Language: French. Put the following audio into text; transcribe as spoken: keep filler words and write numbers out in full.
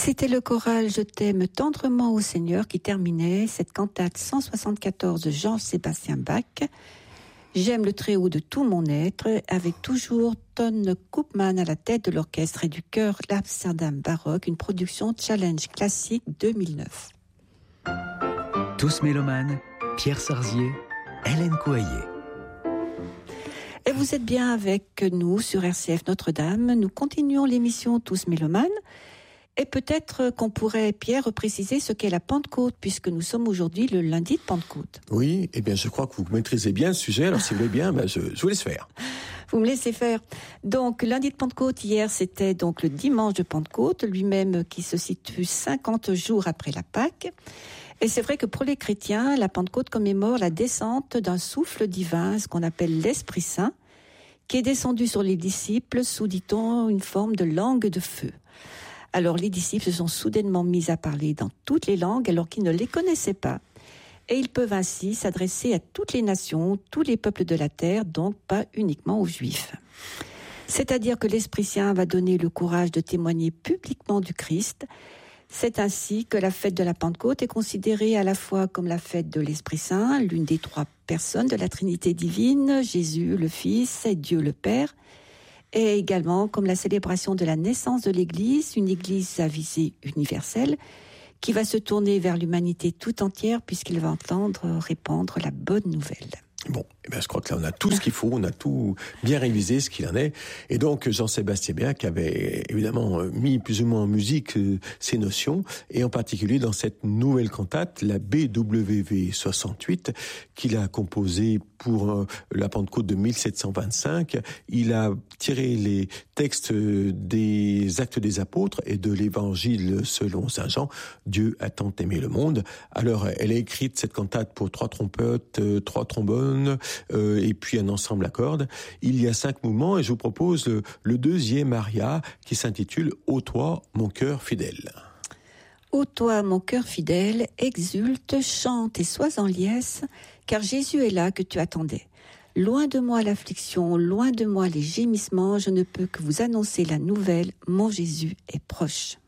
C'était le choral « Je t'aime tendrement au Seigneur » qui terminait cette cantate cent soixante-quatorze de Jean-Sébastien Bach. J'aime le Très-Haut de tout mon être, avec toujours Ton Koopman à la tête de l'orchestre et du chœur l'Amsterdam baroque, une production Challenge Classique deux mille neuf. Tous mélomanes, Pierre Sarzier, Hélène Coaillet. Et vous êtes bien avec nous sur R C F Notre-Dame. Nous continuons l'émission Tous mélomanes. Et peut-être qu'on pourrait, Pierre, préciser ce qu'est la Pentecôte, puisque nous sommes aujourd'hui le lundi de Pentecôte. Oui, eh bien, je crois que vous maîtrisez bien le sujet. Alors, si vous voulez bien, ben, je, je vous laisse faire. Vous me laissez faire. Donc, lundi de Pentecôte, hier, c'était donc le dimanche de Pentecôte, lui-même qui se situe cinquante jours après la Pâque. Et c'est vrai que pour les chrétiens, la Pentecôte commémore la descente d'un souffle divin, ce qu'on appelle l'Esprit Saint, qui est descendu sur les disciples sous, dit-on, une forme de langue de feu. Alors les disciples se sont soudainement mis à parler dans toutes les langues alors qu'ils ne les connaissaient pas. Et ils peuvent ainsi s'adresser à toutes les nations, tous les peuples de la terre, donc pas uniquement aux Juifs. C'est-à-dire que l'Esprit Saint va donner le courage de témoigner publiquement du Christ. C'est ainsi que la fête de la Pentecôte est considérée à la fois comme la fête de l'Esprit Saint, l'une des trois personnes de la Trinité divine, Jésus le Fils et Dieu le Père, et également comme la célébration de la naissance de l'Église, une Église à visée universelle, qui va se tourner vers l'humanité tout entière puisqu'il va entendre répandre la bonne nouvelle. Bon, eh bien, je crois que là, on a tout ce qu'il faut, on a tout bien révisé, ce qu'il en est. Et donc, Jean-Sébastien Bach avait évidemment mis plus ou moins en musique euh, ces notions, et en particulier dans cette nouvelle cantate, la B W V soixante-huit, qu'il a composée pour euh, la Pentecôte de mille sept cent vingt-cinq. Il a tiré les textes des Actes des Apôtres et de l'Évangile selon Saint Jean. Dieu a tant aimé le monde. Alors, elle a écrit cette cantate pour trois trompettes, euh, trois trombones, Euh, et puis un ensemble à cordes. Il y a cinq mouvements et je vous propose le, le deuxième aria qui s'intitule « Ô toi, mon cœur fidèle ». Ô toi, mon cœur fidèle, exulte, chante et sois en liesse, car Jésus est là que tu attendais. Loin de moi l'affliction, loin de moi les gémissements, je ne peux que vous annoncer la nouvelle, mon Jésus est proche.